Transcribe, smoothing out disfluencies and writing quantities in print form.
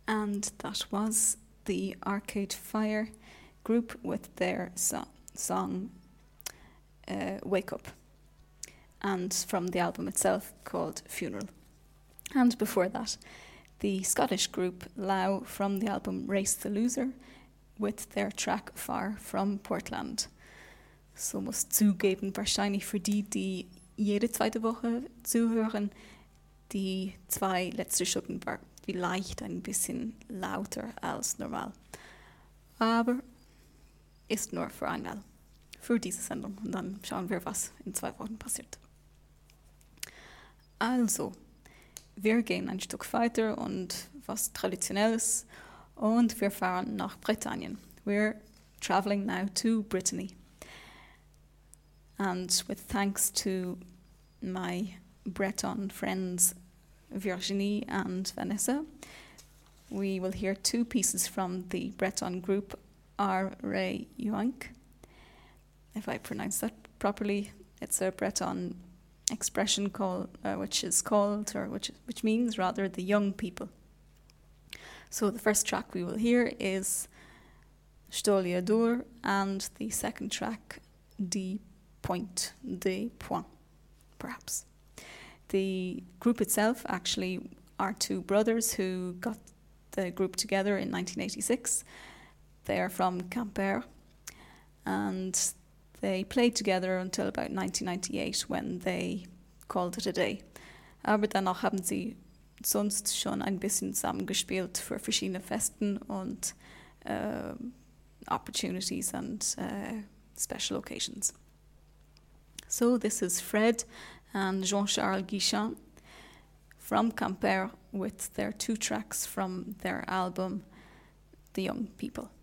And that was the Arcade Fire group with their song Wake Up, and from the album itself called Funeral. And before that, the Scottish group Lau from the album Race the Loser with their track Far from Portland. So muss zugeben, wahrscheinlich für die jede zweite Woche zuhören, die 2 letzte Stunden war vielleicht ein bisschen lauter als normal. Aber ist nur für einmal, für diese Sendung. Und dann schauen wir, was in 2 Wochen passiert. Also, wir gehen ein Stück weiter und was Traditionelles und wir fahren nach Britannien. We're traveling now to Brittany. And with thanks to my Breton friends Virginie and Vanessa, we will hear 2 pieces from the Breton group Ar-Re Yuank. If I pronounce that properly, it's a Breton expression which means rather the young people. So the first track we will hear is Stolia Dur, and the second track Des Points, perhaps. The group itself actually are 2 brothers who got the group together in 1986. They are from Quimper, and they played together until about 1998 when they called it a day. Aber danach haben sie sonst schon ein bisschen zusammengespielt für verschiedene Festen und opportunities and special occasions. So this is Fred and Jean-Charles Guichon from Quimper with their 2 tracks from their album The Young People.